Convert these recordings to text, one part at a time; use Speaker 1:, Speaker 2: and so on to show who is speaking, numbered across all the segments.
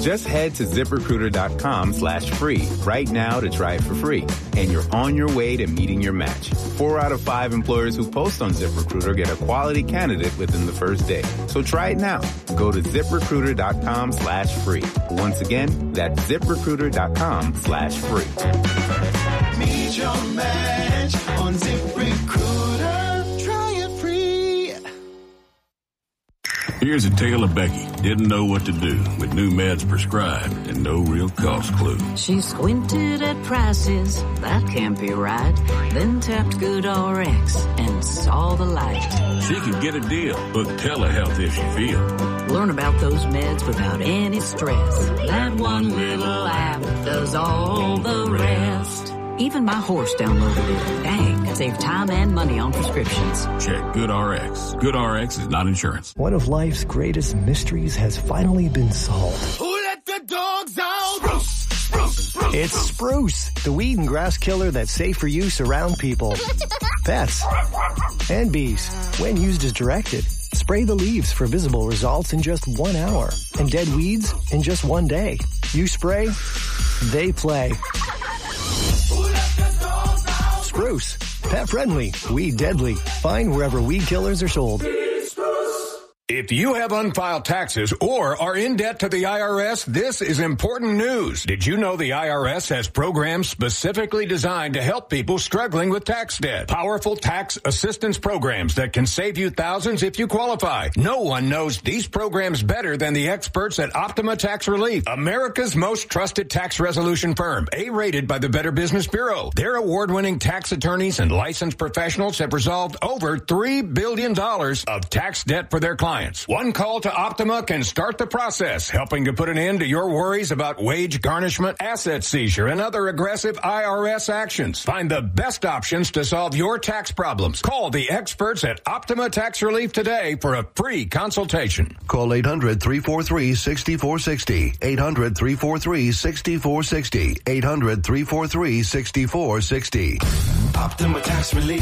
Speaker 1: Just head to ZipRecruiter.com/free right now to try it for free. And you're on your way to meeting your match. 4 out of 5 employers who post on ZipRecruiter get a quality candidate within the first day. So try it now. Go to ZipRecruiter.com/free. Once again, that's ZipRecruiter.com/free.
Speaker 2: Meet your match on ZipRecruiter. Try it free.
Speaker 3: Here's a tale of Becky. Didn't know what to do with new meds prescribed and no real cost clue.
Speaker 4: She squinted at prices, that can't be right. Then tapped GoodRx and saw the light.
Speaker 3: She could get a deal, book telehealth if she feels.
Speaker 4: Learn about those meds without any stress. That one little app does all the rest. Even my horse downloaded it. Dang, save time and money on prescriptions.
Speaker 3: Check GoodRx. GoodRx is not insurance.
Speaker 5: One of life's greatest mysteries has finally been solved.
Speaker 2: Who let the dogs out? Spruce, Spruce, Spruce.
Speaker 5: It's Spruce, the weed and grass killer that's safe for use around people, pets, and bees. When used as directed, spray the leaves for visible results in just 1 hour, and dead weeds in just 1 day. You spray, they play. Spruce, pet friendly, weed deadly. Find wherever weed killers are sold.
Speaker 6: If you have unfiled taxes or are in debt to the IRS, this is important news. Did you know the IRS has programs specifically designed to help people struggling with tax debt? Powerful tax assistance programs that can save you thousands if you qualify. No one knows these programs better than the experts at Optima Tax Relief, America's most trusted tax resolution firm, A-rated by the Better Business Bureau. Their award-winning tax attorneys and licensed professionals have resolved over $3 billion of tax debt for their clients. One call to Optima can start the process, helping to put an end to your worries about wage garnishment, asset seizure, and other aggressive IRS actions. Find the best options to solve your tax problems. Call the experts at Optima Tax Relief today for a free consultation.
Speaker 7: Call 800-343-6460. 800-343-6460. 800-343-6460.
Speaker 2: Optima Tax Relief.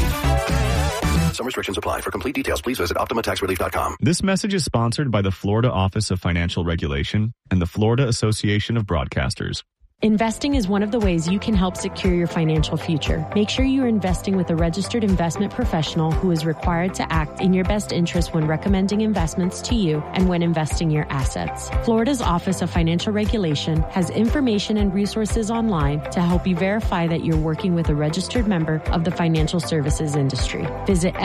Speaker 7: Some restrictions apply. For complete details, please visit OptimaTaxRelief.com.
Speaker 8: This message is sponsored by the Florida Office of Financial Regulation and the Florida Association of Broadcasters.
Speaker 9: Investing is one of the ways you can help secure your financial future. Make sure you are investing with a registered investment professional who is required to act in your best interest when recommending investments to you and when investing your assets. Florida's Office of Financial Regulation has information and resources online to help you verify that you're working with a registered member of the financial services industry. Visit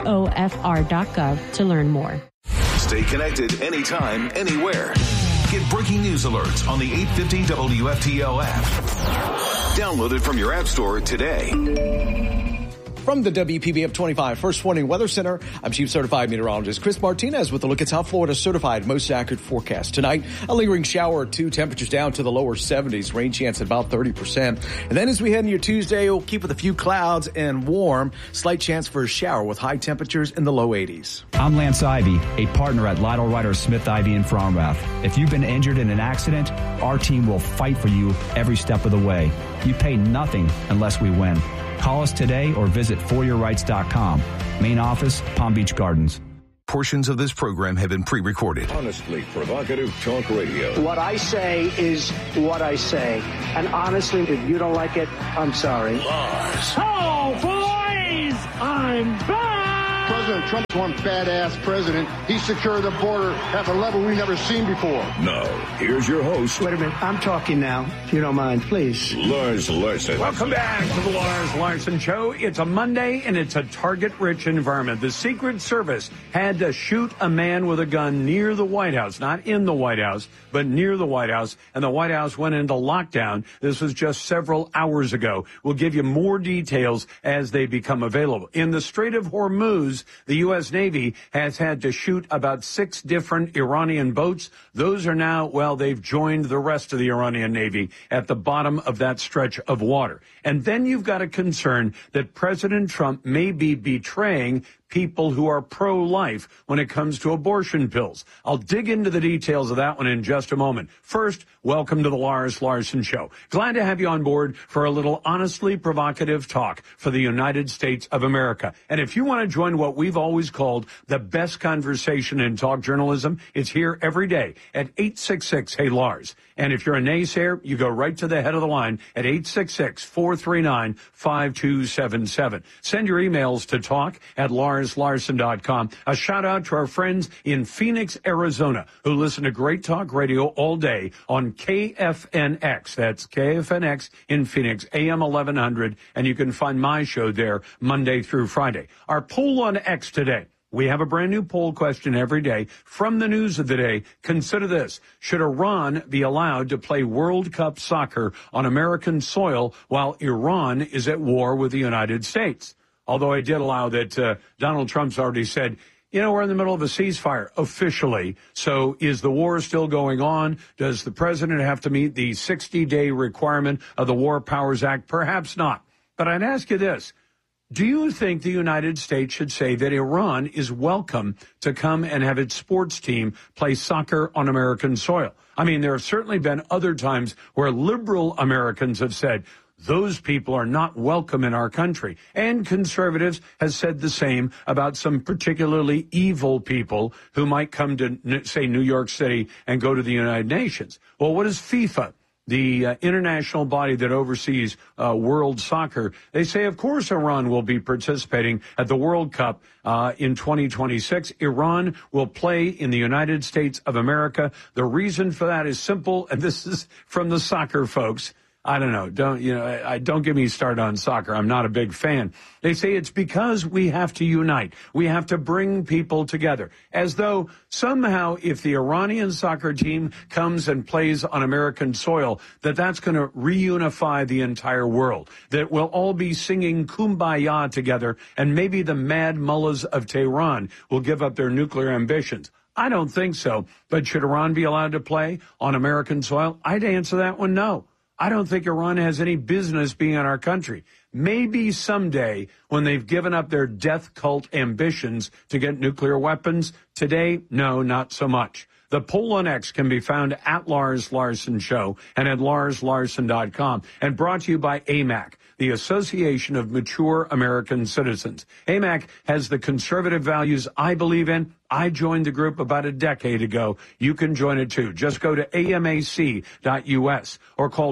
Speaker 9: flofr.gov to learn more.
Speaker 10: Stay connected anytime, anywhere. Get breaking news alerts on the 850 WFTL app. Download it from your app store today.
Speaker 11: From the WPBF 25 First Warning Weather Center, I'm Chief Certified Meteorologist Chris Martinez with a look at South Florida's certified most accurate forecast. Tonight, a lingering shower or two, temperatures down to the lower 70s, rain chance at about 30%. And then as we head into your Tuesday, we'll keep with a few clouds and warm, slight chance for a shower with high temperatures in the low 80s.
Speaker 12: I'm Lance Ivy, a partner at Lytle Ryder Smith Ivy in Fromrath. If you've been injured in an accident, our team will fight for you every step of the way. You pay nothing unless we win. Call us today or visit foryourrights.com. Main office, Palm Beach Gardens.
Speaker 10: Portions of this program have been pre-recorded.
Speaker 13: Honestly provocative talk radio.
Speaker 14: What I say is what I say. And honestly, if you don't like it, I'm sorry.
Speaker 13: Lies.
Speaker 14: Oh, boys! I'm back!
Speaker 15: President Trump's one badass president. He secured the border at a level we've never seen before.
Speaker 13: Now, here's your host.
Speaker 14: Wait a minute. I'm talking now. If you don't mind, please.
Speaker 13: Lars Larson.
Speaker 16: Welcome back to the Lars Larson Show. It's a Monday, and it's a target-rich environment. The Secret Service had to shoot a man with a gun near the White House. Not in the White House, but near the White House. And the White House went into lockdown. This was just several hours ago. We'll give you more details as they become available. In the Strait of Hormuz, the U.S. Navy has had to shoot about 6 different Iranian boats. Those are now, well, they've joined the rest of the Iranian Navy at the bottom of that stretch of water. And then you've got a concern that President Trump may be betraying people who are pro-life when it comes to abortion pills. I'll dig into the details of that one in just a moment. First, welcome to the Lars Larson Show. Glad to have you on board for a little honestly provocative talk for the United States of America. And if you want to join what we've always called the best conversation in talk journalism, it's here every day at 866-HEY-LARS. And if you're a naysayer, you go right to the head of the line at 866-439-5277. Send your emails to talk@LarsLarson.com. A shout out to our friends in Phoenix, Arizona, who listen to Great Talk Radio all day on KFNX. That's KFNX in Phoenix, AM 1100. And you can find my show there Monday through Friday. Our poll on X today. We have a brand new poll question every day from the news of the day. Consider this. Should Iran be allowed to play World Cup soccer on American soil while Iran is at war with the United States? Although I did allow that Donald Trump's already said, you know, we're in the middle of a ceasefire officially. So is the war still going on? Does the president have to meet the 60-day requirement of the War Powers Act? Perhaps not. But I'd ask you this. Do you think the United States should say that Iran is welcome to come and have its sports team play soccer on American soil? I mean, there have certainly been other times where liberal Americans have said, those people are not welcome in our country. And conservatives have said the same about some particularly evil people who might come to, say, New York City and go to the United Nations. Well, what is FIFA? The international body that oversees world soccer, they say, of course, Iran will be participating at the World Cup in 2026. Iran will play in the United States of America. The reason for that is simple, and this is from the soccer folks. I don't know. Don't get me started on soccer. I'm not a big fan. They say it's because we have to unite. We have to bring people together. As though somehow if the Iranian soccer team comes and plays on American soil, that's going to reunify the entire world. That we'll all be singing Kumbaya together, and maybe the mad mullahs of Tehran will give up their nuclear ambitions. I don't think so. But should Iran be allowed to play on American soil? I'd answer that one no. I don't think Iran has any business being in our country. Maybe someday when they've given up their death cult ambitions to get nuclear weapons. Today, no, not so much. The poll on X can be found at Lars Larson Show and at LarsLarson.com, and brought to you by AMAC, the Association of Mature American Citizens. AMAC has the conservative values I believe in. I joined the group about a decade ago. You can join it too. Just go to amac.us or call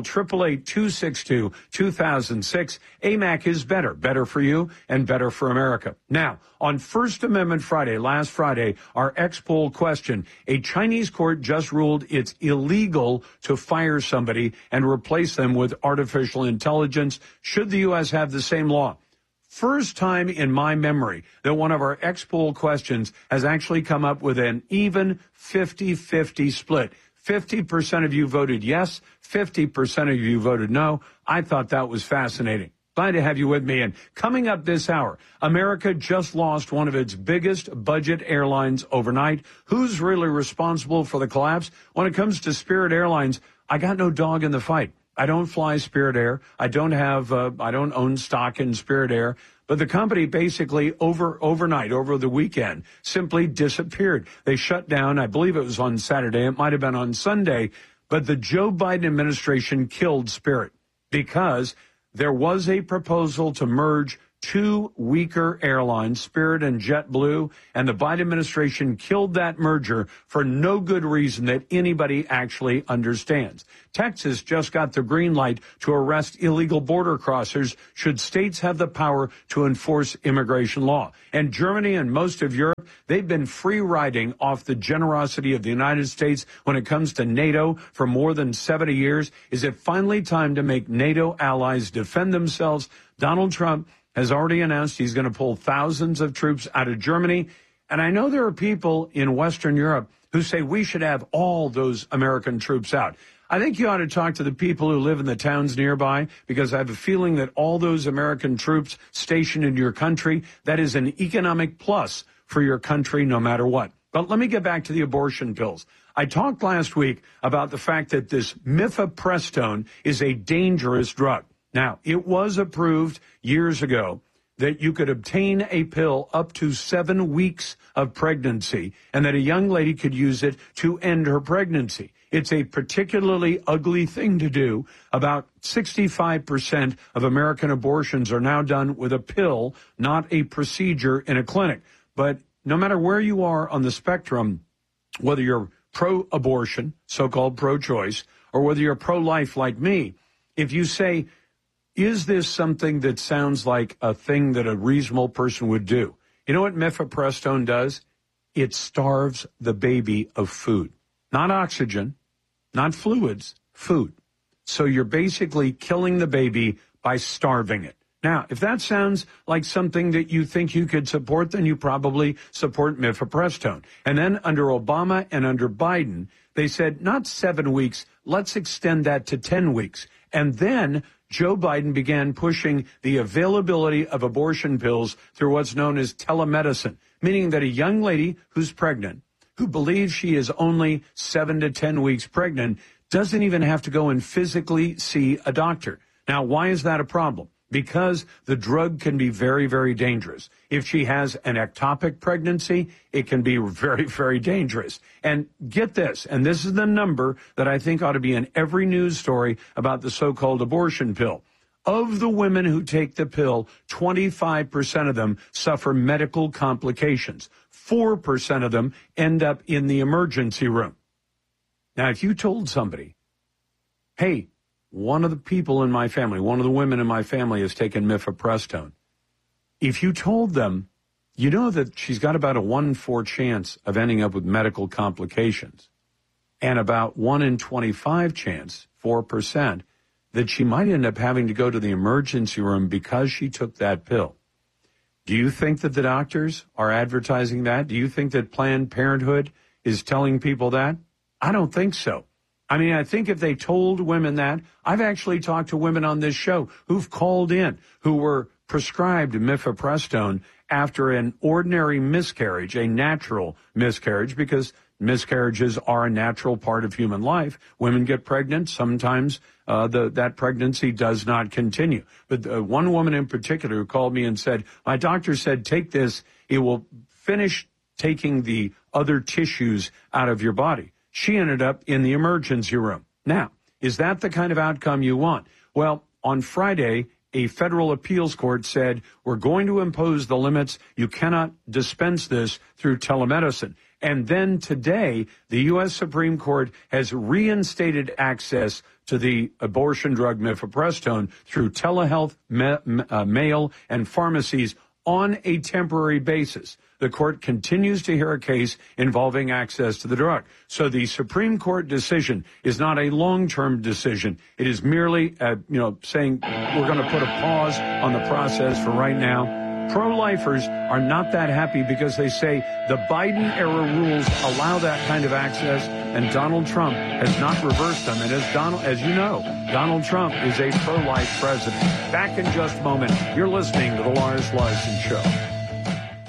Speaker 16: 888-262-2006. AMAC is better. Better for you and better for America. Now, on First Amendment Friday, last Friday, our X-poll question, a Chinese court just ruled it's illegal to fire somebody and replace them with artificial intelligence. Should the U.S. have the same law? First time in my memory that one of our X-poll questions has actually come up with an even 50-50 split. 50% of you voted yes, 50% of you voted no. I thought that was fascinating. Glad to have you with me. And coming up this hour, America just lost one of its biggest budget airlines overnight. Who's really responsible for the collapse? When it comes to Spirit Airlines, I got no dog in the fight. I don't fly Spirit Air. I don't own stock in Spirit Air. But the company basically overnight, over the weekend, simply disappeared. They shut down. I believe it was on Saturday. It might have been on Sunday. But the Joe Biden administration killed Spirit because there was a proposal to merge two weaker airlines, Spirit and JetBlue, and the Biden administration killed that merger for no good reason that anybody actually understands. Texas just got the green light to arrest illegal border crossers should states have the power to enforce immigration law. And Germany and most of Europe, they've been free riding off the generosity of the United States when it comes to NATO for more than 70 years. Is it finally time to make NATO allies defend themselves? Donald Trump has already announced he's going to pull thousands of troops out of Germany. And I know there are people in Western Europe who say we should have all those American troops out. I think you ought to talk to the people who live in the towns nearby, because I have a feeling that all those American troops stationed in your country, that is an economic plus for your country no matter what. But let me get back to the abortion pills. I talked last week about the fact that this mifepristone is a dangerous drug. Now, it was approved years ago that you could obtain a pill up to 7 weeks of pregnancy and that a young lady could use it to end her pregnancy. It's a particularly ugly thing to do. About 65% of American abortions are now done with a pill, not a procedure in a clinic. But no matter where you are on the spectrum, whether you're pro-abortion, so-called pro-choice, or whether you're pro-life like me, if you say, is this something that sounds like a thing that a reasonable person would do? You know what mifepristone does? It starves the baby of food. Not oxygen, not fluids, food. So you're basically killing the baby by starving it. Now, if that sounds like something that you think you could support, then you probably support mifepristone. And then under Obama and under Biden, they said, not 7 weeks, let's extend that to 10 weeks. And then Joe Biden began pushing the availability of abortion pills through what's known as telemedicine, meaning that a young lady who's pregnant, who believes she is only 7 to 10 weeks pregnant, doesn't even have to go and physically see a doctor. Now, why is that a problem? Because the drug can be very, very dangerous. If she has an ectopic pregnancy, it can be very, very dangerous. And get this, and this is the number that I think ought to be in every news story about the so-called abortion pill. Of the women who take the pill, 25% of them suffer medical complications. 4% of them end up in the emergency room. Now, if you told somebody, hey, one of the people in my family, one of the women in my family has taken mifepristone. If you told them, you know that she's got about a 1 in 4 chance of ending up with medical complications and about 1 in 25 chance, 4%, that she might end up having to go to the emergency room because she took that pill. Do you think that the doctors are advertising that? Do you think that Planned Parenthood is telling people that? I don't think so. I mean, I think if they told women that, I've actually talked to women on this show who've called in, who were prescribed mifepristone after an ordinary miscarriage, a natural miscarriage, because miscarriages are a natural part of human life. Women get pregnant. Sometimes that pregnancy does not continue. But one woman in particular who called me and said, my doctor said, take this. It will finish taking the other tissues out of your body. She ended up in the emergency room. Now, is that the kind of outcome you want? Well, on Friday, a federal appeals court said, we're going to impose the limits. You cannot dispense this through telemedicine. And then today, the U.S. Supreme Court has reinstated access to the abortion drug mifepristone through telehealth, mail, and pharmacies on a temporary basis. The court continues to hear a case involving access to the drug. So the Supreme Court decision is not a long-term decision. It is merely, saying we're going to put a pause on the process for right now. Pro-lifers are not that happy because they say the Biden-era rules allow that kind of access, and Donald Trump has not reversed them. And as you know, Donald Trump is a pro-life president. Back in just a moment. You're listening to The Lars Larson Show.